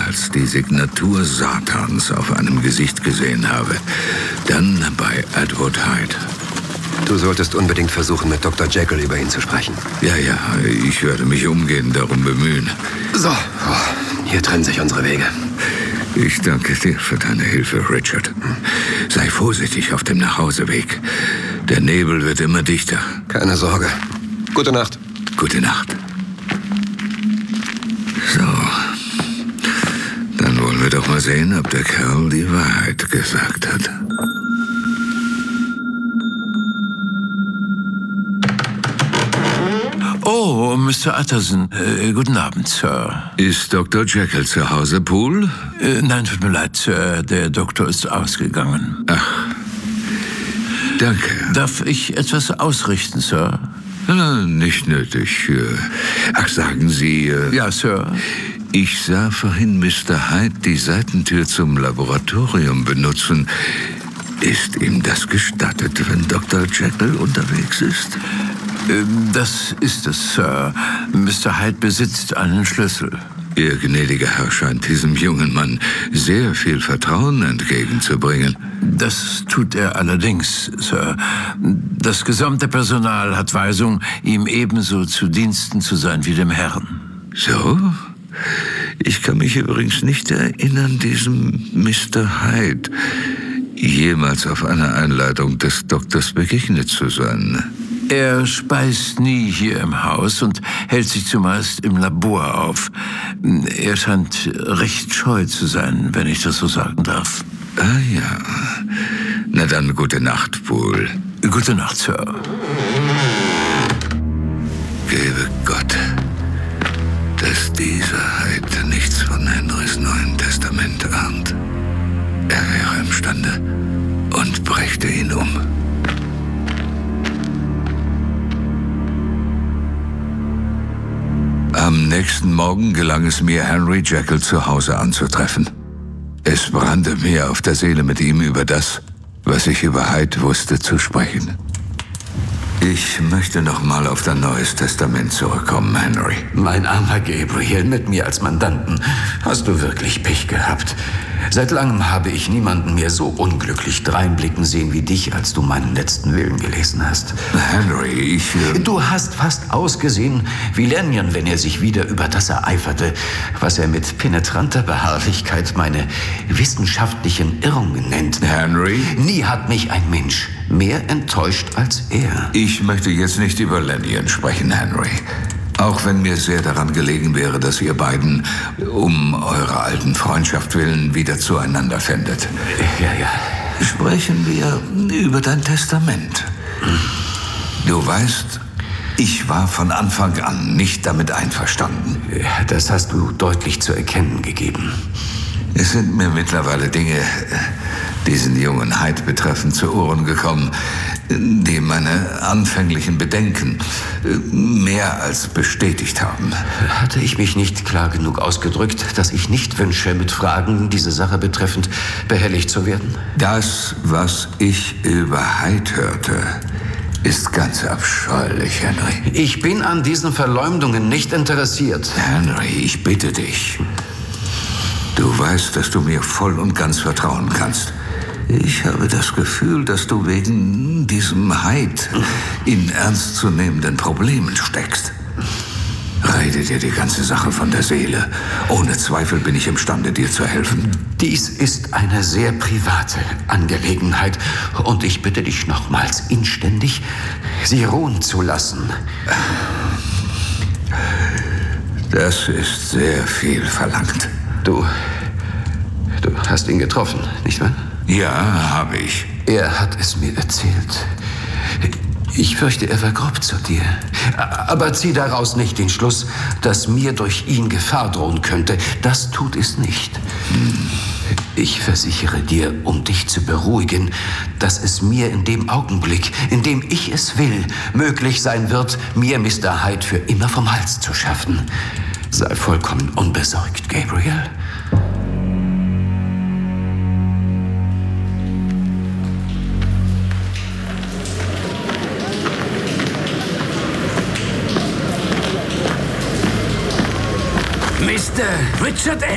jemals die Signatur Satans auf einem Gesicht gesehen habe, dann bei Edward Hyde. Du solltest unbedingt versuchen, mit Dr. Jekyll über ihn zu sprechen. Ja, ich werde mich umgehend darum bemühen. So, hier trennen sich unsere Wege. Ich danke dir für deine Hilfe, Richard. Sei vorsichtig auf dem Nachhauseweg. Der Nebel wird immer dichter. Keine Sorge. Gute Nacht. Gute Nacht. So. Dann wollen wir doch mal sehen, ob der Kerl die Wahrheit gesagt hat. Oh, Mr. Utterson. Guten Abend, Sir. Ist Dr. Jekyll zu Hause, Poole? Nein, tut mir leid, Sir. Der Doktor ist ausgegangen. Ach, danke. Darf ich etwas ausrichten, Sir? Nicht nötig. Ach, sagen Sie... Ja, Sir. Ich sah vorhin Mr. Hyde die Seitentür zum Laboratorium benutzen. Ist ihm das gestattet, wenn Dr. Jekyll unterwegs ist? Das ist es, Sir. Mr. Hyde besitzt einen Schlüssel. Ihr gnädiger Herr scheint diesem jungen Mann sehr viel Vertrauen entgegenzubringen. Das tut er allerdings, Sir. Das gesamte Personal hat Weisung, ihm ebenso zu Diensten zu sein wie dem Herrn. So? Ich kann mich übrigens nicht erinnern, diesem Mr. Hyde jemals auf einer Einladung des Doktors begegnet zu sein. Er speist nie hier im Haus und hält sich zumeist im Labor auf. Er scheint recht scheu zu sein, wenn ich das so sagen darf. Ah ja. Na dann, gute Nacht, Poole. Gute Nacht, Sir. Gebe Gott, dass dieser Hyde nichts von Henrys Neuen Testament ahnt. Er wäre imstande und brächte ihn um. Am nächsten Morgen gelang es mir, Henry Jekyll zu Hause anzutreffen. Es brannte mir auf der Seele, mit ihm über das, was ich über Hyde wusste, zu sprechen. Ich möchte noch mal auf dein Neues Testament zurückkommen, Henry. Mein armer Gabriel, mit mir als Mandanten hast du wirklich Pech gehabt. Seit langem habe ich niemanden mehr so unglücklich dreinblicken sehen wie dich, als du meinen letzten Willen gelesen hast. Henry, Du hast fast ausgesehen wie Lanyon, wenn er sich wieder über das ereiferte, was er mit penetranter Beharrlichkeit meine wissenschaftlichen Irrungen nennt. Henry? Nie hat mich ein Mensch mehr enttäuscht als er. Ich möchte jetzt nicht über Lanyon sprechen, Henry. Auch wenn mir sehr daran gelegen wäre, dass ihr beiden um eurer alten Freundschaft willen wieder zueinander fändet. Ja. Sprechen wir über dein Testament. Du weißt, ich war von Anfang an nicht damit einverstanden. Das hast du deutlich zu erkennen gegeben. Es sind mir mittlerweile Dinge, diesen jungen Hyde betreffend, zu Ohren gekommen, die meine anfänglichen Bedenken mehr als bestätigt haben. Hatte ich mich nicht klar genug ausgedrückt, dass ich nicht wünsche, mit Fragen diese Sache betreffend behelligt zu werden? Das, was ich über Hyde hörte, ist ganz abscheulich, Henry. Ich bin an diesen Verleumdungen nicht interessiert. Henry, ich bitte dich. Du weißt, dass du mir voll und ganz vertrauen kannst. Ich habe das Gefühl, dass du wegen diesem Hyde in ernstzunehmenden Problemen steckst. Rede dir die ganze Sache von der Seele. Ohne Zweifel bin ich imstande, dir zu helfen. Dies ist eine sehr private Angelegenheit und ich bitte dich nochmals inständig, sie ruhen zu lassen. Das ist sehr viel verlangt. Du hast ihn getroffen, nicht wahr? Ja, habe ich. Er hat es mir erzählt. Ich fürchte, er war grob zu dir. Aber zieh daraus nicht den Schluss, dass mir durch ihn Gefahr drohen könnte. Das tut es nicht. Ich versichere dir, um dich zu beruhigen, dass es mir in dem Augenblick, in dem ich es will, möglich sein wird, mir Mr. Hyde für immer vom Hals zu schaffen. Sei vollkommen unbesorgt, Gabriel. Mr. Richard